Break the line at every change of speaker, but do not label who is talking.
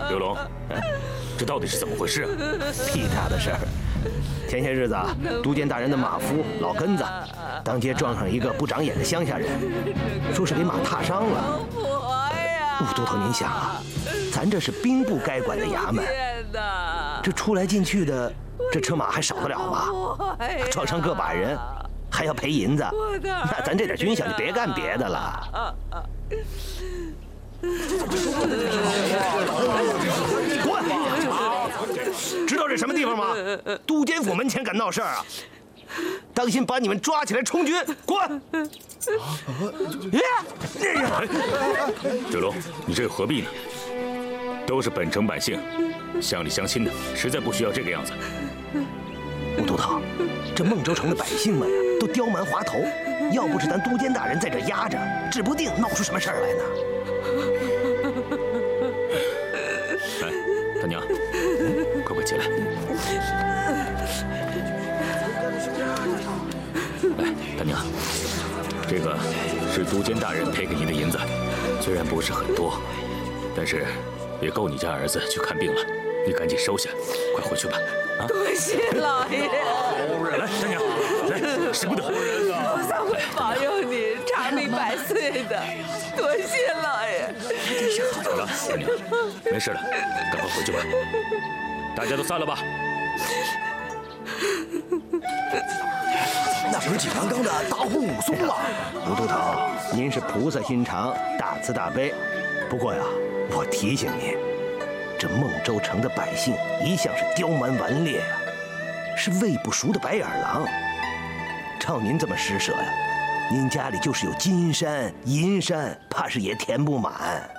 刘龙，这到底是怎么回事啊？
屁大的事儿！前些日子，都监大人的马夫老根子，当街撞上一个不长眼的乡下人，说是给马踏伤了。武都头，您想啊，咱这是兵部该管的衙门，这出来进去的，这车马还少得了吗？撞伤个把人，还要赔银子，那咱这点军饷就别干别的了。滚！知道这什么地方吗？都监府门前敢闹事儿啊！当心把你们抓起来充军！滚！
九龙，你这又何必呢？都是本城百姓，乡里乡亲的，实在不需要这个样子。
武都头，这孟州城的百姓们呀，都刁蛮滑头，要不是咱都监大人在这压着，指不定闹出什么事儿来呢。
来，大娘，快快起来。来，大娘，这个是都监大人赔给您的银子，虽然不是很多，但是也够你家儿子去看病了。你赶紧收下，快回去吧。啊！
多谢老爷。
来，大娘，来，使不得。
菩萨会保佑你长命百岁的，多谢老爷。
好了，大娘，没事了，赶快回去吧。大家都散了吧。
那不是景阳冈的大户武松吗？
武都头，您是菩萨心肠，大慈大悲。不过呀，我提醒您，这孟州城的百姓一向是刁蛮顽劣啊，是喂不熟的白眼狼。照您这么施舍呀，您家里就是有金山银山，怕是也填不满。